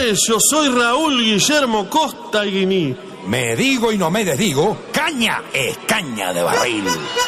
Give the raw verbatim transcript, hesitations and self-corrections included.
señores, yo soy Raúl Guillermo Costa Guiní. Me digo y no me desdigo, caña es caña de barril.